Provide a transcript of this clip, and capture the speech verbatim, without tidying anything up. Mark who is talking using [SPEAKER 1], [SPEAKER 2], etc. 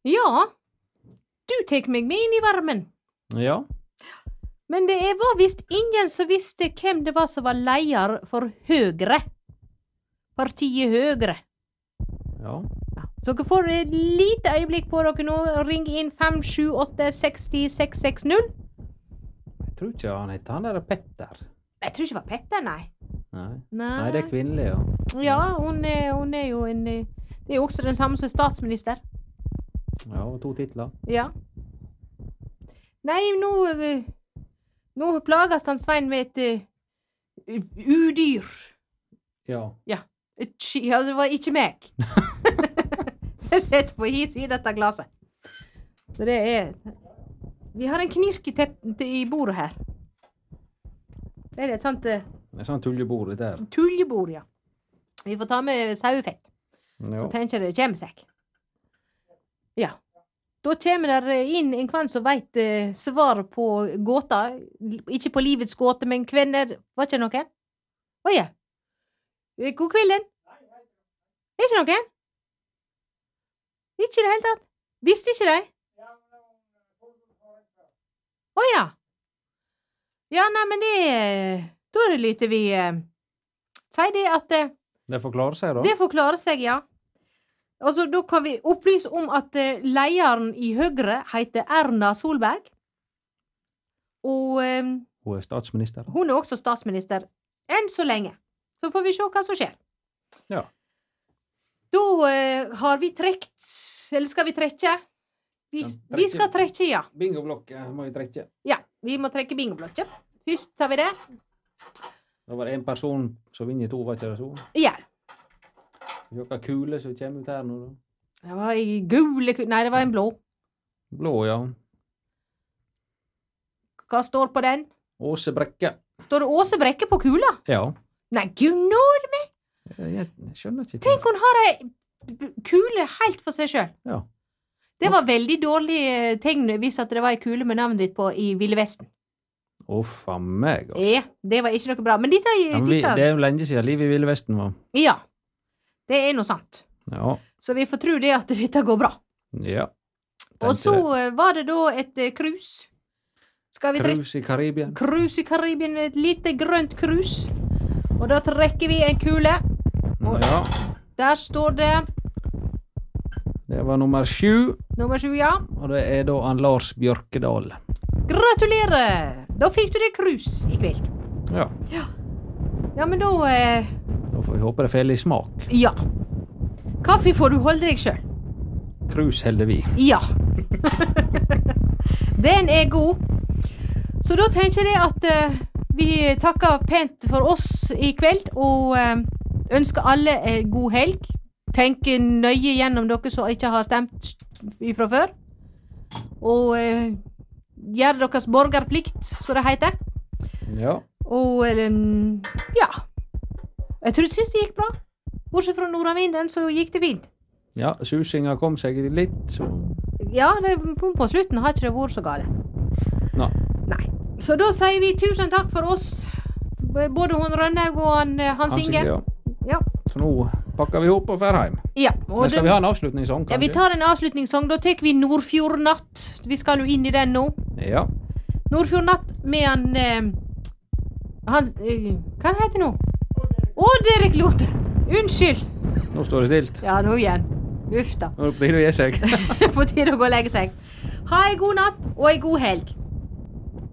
[SPEAKER 1] Ja, du tek meg med inn i varmen.
[SPEAKER 2] Ja.
[SPEAKER 1] Men det var visst ingen som visste hvem det var som var leder for Høgre. Partiet Høgre.
[SPEAKER 2] Ja.
[SPEAKER 1] Så dere får et lite øyeblikk på dere nå. Ring inn fem sju åtte seks null seks seks null.
[SPEAKER 2] Jeg tror ikke han heter han der Petter.
[SPEAKER 1] Jeg tror ikke det var Petter, nei.
[SPEAKER 2] Nei.
[SPEAKER 1] Nei.
[SPEAKER 2] Nei, det er kvinnelig, ja.
[SPEAKER 1] Ja, hun er, hun er jo en... Det er jo også den samme som statsminister.
[SPEAKER 2] Ja, og to titler.
[SPEAKER 1] Ja. Nei, nå... Nå plages han Svein med et uh, udyr.
[SPEAKER 2] Ja.
[SPEAKER 1] Ja. Et, ja, det var ikke meg. Jeg sitter på hi side dette glaset. Så det er... Vi har en knirk i, tepp, i bordet her. Det er et sånt... Uh,
[SPEAKER 2] Det er sånn tullebord der.
[SPEAKER 1] tuljebord, ja. Vi får ta med sauefett.
[SPEAKER 2] Ja.
[SPEAKER 1] Så tenker jeg det kommer seg. Ja. Da kommer der inn en kvann som vet uh, svar på gåta. Ikke på livets gåte, men kvenner... Var ikke noen? Åja. God kvelden. Ikke noen? Ikke i det hele tatt. Visste ikke de? Åja. Ja, nei, men det... Da er det litt vi... Uh, sier det at... Uh,
[SPEAKER 2] Det får klare seg, da.
[SPEAKER 1] det får klare seg, ja. Altså, da kan vi opplyse om at uh, lederen i Høgre heter Erna Solberg. Og um,
[SPEAKER 2] Hun er statsminister.
[SPEAKER 1] hun er også statsminister enn så lenge. Så får vi se hva som skjer.
[SPEAKER 2] Ja.
[SPEAKER 1] Da uh, har vi trekt, eller skal vi trekke? Vi,
[SPEAKER 2] Ja, trekke.
[SPEAKER 1] vi skal trekke, ja.
[SPEAKER 2] Bingoblokket må vi trekke.
[SPEAKER 1] Ja, vi må trekke bingoblokket. Først tar vi det.
[SPEAKER 2] Da var det en person som vinner to, var ikke det så?
[SPEAKER 1] Ja.
[SPEAKER 2] Hvilke kule som kommer ut her nå, da?
[SPEAKER 1] Det var en gule ku... Nei, det var en blå.
[SPEAKER 2] Blå, ja.
[SPEAKER 1] Hva står på den?
[SPEAKER 2] Åse Brekke.
[SPEAKER 1] Står det Åse Brekke på kula?
[SPEAKER 2] Ja.
[SPEAKER 1] Nei, gud nåde meg!
[SPEAKER 2] Jeg, jeg skjønner ikke.
[SPEAKER 1] Tenk hun har ei b- kule helt for seg sjøl.
[SPEAKER 2] Ja.
[SPEAKER 1] Det var veldig dårlig eh, tegn hvis at det var ei kule med navnet ditt på i Ville Vesten.
[SPEAKER 2] Uff a meg, altså.
[SPEAKER 1] Ja, det var ikke noe bra. Men dette,
[SPEAKER 2] Ja, men vi,
[SPEAKER 1] dette
[SPEAKER 2] det er jo lenge siden livet i Ville Vesten var.
[SPEAKER 1] Ja. Det er noe sant.
[SPEAKER 2] Ja.
[SPEAKER 1] Så vi får tro det at dette går bra.
[SPEAKER 2] Ja.
[SPEAKER 1] Og så
[SPEAKER 2] det.
[SPEAKER 1] eh, var det da et eh, cruise. Skal vi trekke
[SPEAKER 2] Cruise i Karibien.
[SPEAKER 1] cruise i Karibien, et lite grønt cruise. Og da trekker vi en kule. Og
[SPEAKER 2] Ja.
[SPEAKER 1] der står det
[SPEAKER 2] Det var nummer sju,
[SPEAKER 1] nummer sju, ja.
[SPEAKER 2] og det er da han Lars Bjørkedal.
[SPEAKER 1] Gratulerer! Da fikk du det cruise i kveld.
[SPEAKER 2] Ja.
[SPEAKER 1] Ja, men da eh,
[SPEAKER 2] Da får vi håpe det faller i smak.
[SPEAKER 1] Ja. Kaffe får du holde deg sjøl.
[SPEAKER 2] Cruise holder vi.
[SPEAKER 1] Ja. Den er god. Så da tenker jeg at eh, vi takker pent for oss i kveld, og eh, ønsker alle en god helg. Tenk nøye gjennom dere som ikke har stemt ifra før. Og eh, gjør deres borgerplikt, som det heter.
[SPEAKER 2] Ja.
[SPEAKER 1] Og eh, ja. Jeg tror jeg synes det gikk bra. Bortsett fra nordavinden, så gikk det fint.
[SPEAKER 2] Ja, susinga kom seg litt, så...
[SPEAKER 1] Ja, det, på, på slutten har ikke det vært så gale.
[SPEAKER 2] Nei.
[SPEAKER 1] Nei. Så da sier vi tusen takk for oss. B- Både hun Rønnaug og han, eh, Hans
[SPEAKER 2] Hans
[SPEAKER 1] Inge.
[SPEAKER 2] Inge, ja.
[SPEAKER 1] Ja.
[SPEAKER 2] Så nå pakker vi ihop og fer hjem.
[SPEAKER 1] Ja, og
[SPEAKER 2] Men skal
[SPEAKER 1] det-
[SPEAKER 2] vi ha en avslutningssang,
[SPEAKER 1] ja, vi
[SPEAKER 2] kanskje?
[SPEAKER 1] tar en avslutningssang. Da tar vi Nordfjordnatt. Vi skal jo inn i den nå.
[SPEAKER 2] Ja.
[SPEAKER 1] Nordfjordnatt med han... Eh, han eh, hva heter det nå? Odd Erik Lothe. Unnskyld.
[SPEAKER 2] Nå står det stilt.
[SPEAKER 1] Ja, nå igjen. Uff da.
[SPEAKER 2] Nå er det på tide å gi seg.
[SPEAKER 1] På tide å gå og legge seg. Ha en god natt og en god helg.